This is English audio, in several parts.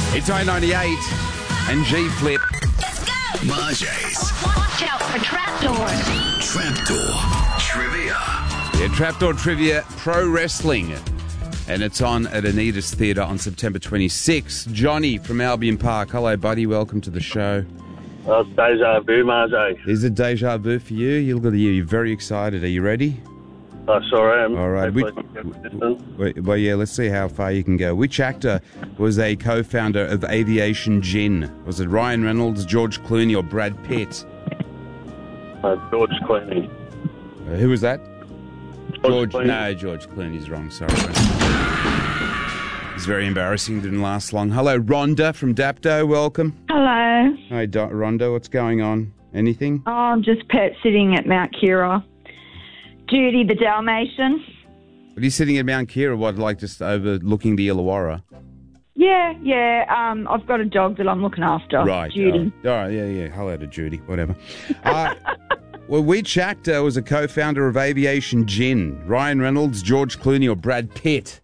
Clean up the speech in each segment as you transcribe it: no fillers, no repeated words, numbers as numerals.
It's I-98 and G-Flip. Let's go! Marjay's Watch out for trapdoors. Trapdoor Trivia. Yeah, Trapdoor Trivia Pro Wrestling. And it's on at Anita's Theatre on September 26th. Johnny from Albion Park. Hello, buddy. Welcome to the show. That's deja vu, Marjay. Is it deja vu for you? You look at you. You're very excited. Are you ready? I sure am. All right. Well, yeah, let's see how far you can go. Which actor was a co-founder of Aviation Gin? Was it Ryan Reynolds, George Clooney, or Brad Pitt? George Clooney. Who was that? George Clooney. No, George Clooney's wrong. Sorry. It's very embarrassing. Didn't last long. Hello, Rhonda from Dapto. Welcome. Hello. Hi, Rhonda. What's going on? Anything? Oh, I'm just pet sitting at Mount Kira. Judy the Dalmatian. Are you sitting at Mount Kira? What, like just overlooking the Illawarra? Yeah. I've got a dog that I'm looking after. Right. Judy. All right. Yeah. Hello to Judy. Whatever. Well, which actor was a co-founder of Aviation Gin? Ryan Reynolds, George Clooney, or Brad Pitt?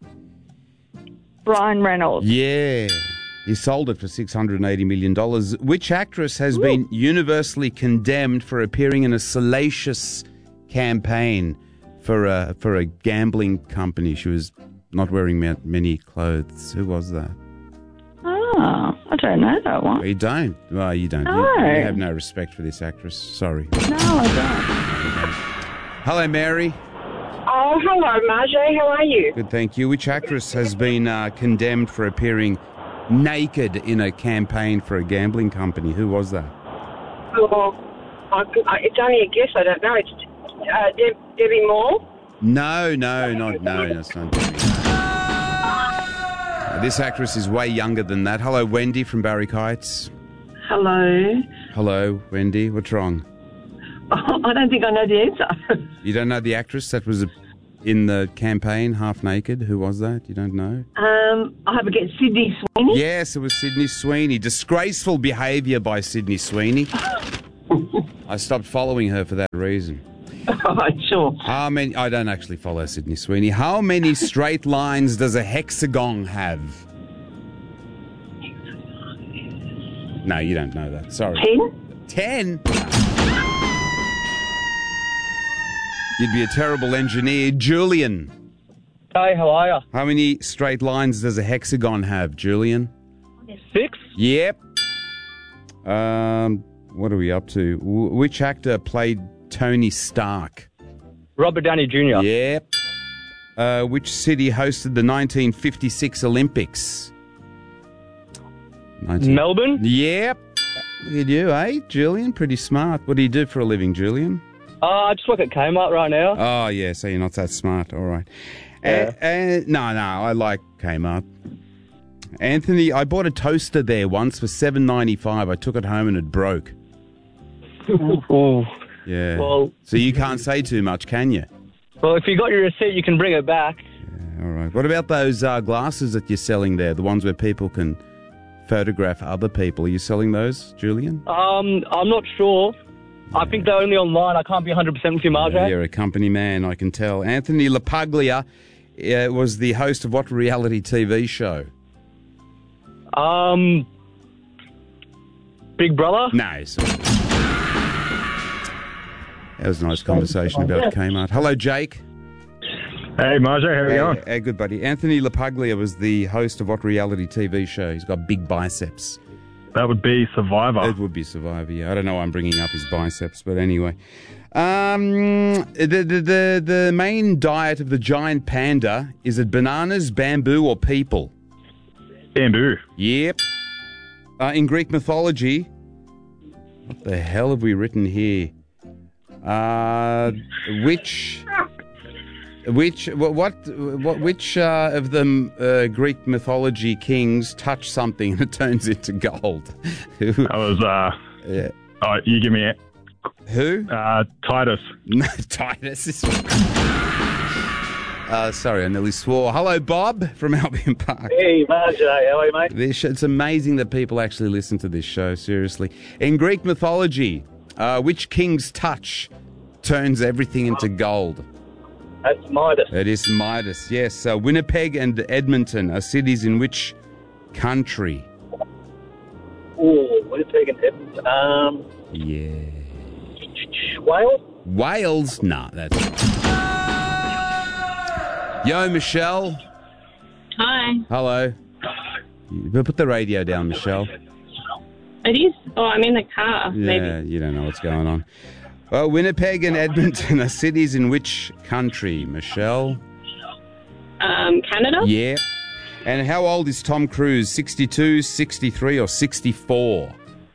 Ryan Reynolds. Yeah. He sold it for $680 million. Which actress has been universally condemned for appearing in a salacious campaign for a gambling company? She was not wearing many clothes. Who was that? Oh, I don't know that one. You don't? Well, you don't. No. You have no respect for this actress. Sorry. No, I Hello, Mary. Oh, hello, Marjay. How are you? Good, thank you. Which actress has been condemned for appearing naked in a campaign for a gambling company? Who was that? Oh, it's only a guess. I don't know. It's Debbie Moore. No, it's not Debbie. This actress is way younger than that. Hello, Wendy from Barrack Heights. Hello. Hello, Wendy. What's wrong? Oh, I don't think I know the answer. You don't know the actress that was in the campaign, half naked? Who was that? You don't know? I have a guess. Sydney Sweeney? Yes, it was Sydney Sweeney. Disgraceful behaviour by Sydney Sweeney. I stopped following her for that reason. Oh, sure. How many? I don't actually follow Sydney Sweeney. How many straight lines does a hexagon have? No, you don't know that. Sorry. 10? 10? You'd be a terrible engineer. Julian. Hey, how are you? How many straight lines does a hexagon have, Julian? 6? Yep. What are we up to? Which actor played Tony Stark? Robert Downey Jr. Yep. Which city hosted the 1956 Olympics? Melbourne? Yep. Look at you, eh, Julian? Pretty smart. What do you do for a living, Julian? I just work at Kmart right now. Oh, yeah, so you're not that smart. All right. Yeah. No, I like Kmart. Anthony, I bought a toaster there once for $7.95. I took it home and it broke. Ooh. Yeah. Well, so you can't say too much, can you? Well, if you got your receipt, you can bring it back. Yeah, all right. What about those glasses that you're selling there, the ones where people can photograph other people? Are you selling those, Julian? I'm not sure. I think they're only online. I can't be 100% with you, Marjay. You're a company man, I can tell. Anthony LaPaglia was the host of what reality TV show? Big Brother? No. That was a nice conversation about Kmart. Hello, Jake. Hey, Marjay, how are you going? Hey, good buddy. Anthony LaPaglia was the host of what reality TV show? He's got big biceps. That would be Survivor. It would be Survivor, yeah. I don't know why I'm bringing up his biceps, but anyway. The main diet of the giant panda, is it bananas, bamboo, or people? Bamboo. Yep. In Greek mythology, what the hell have we written here? Which of the Greek mythology kings touch something and it turns into gold? That was, yeah. Oh, you give me it. Who? Titus. No, Titus is... sorry, I nearly swore. Hello, Bob from Albion Park. Hey, Marjay, how are you, mate? It's amazing that people actually listen to this show, seriously. In Greek mythology, which king's touch turns everything into gold? That's Midas. It is Midas, yes. Winnipeg and Edmonton are cities in which country? Ooh, Winnipeg and Edmonton. Yeah. Wales? Wales? Nah, that's... Yo, Michelle. Hi. Hello. You put the radio down, Michelle. It is. Oh, I'm in the car. Yeah, Maybe. you don't know what's going on. Well, Winnipeg and Edmonton are cities in which country, Michelle? Canada. Yeah. And how old is Tom Cruise? 62, 63 or 64?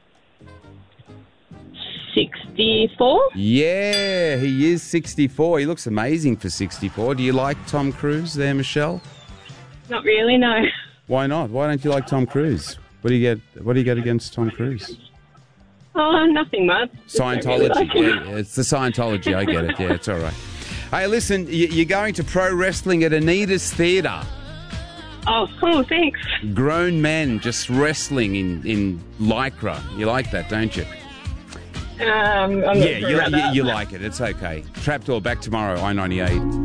64. Yeah, he is 64. He looks amazing for 64. Do you like Tom Cruise there, Michelle? Not really. No. Why not? Why don't you like Tom Cruise? What do you get against Tom Cruise? Oh, nothing much. Just don't really Scientology. like it. Yeah, it's the Scientology. I get it. Yeah, it's all right. Hey, listen, you're going to pro wrestling at Anita's Theatre. Oh, cool. Thanks. Grown men just wrestling in Lycra. You like that, don't you? I'm not sure about that. You like it. It's okay. Trapdoor back tomorrow, I-98.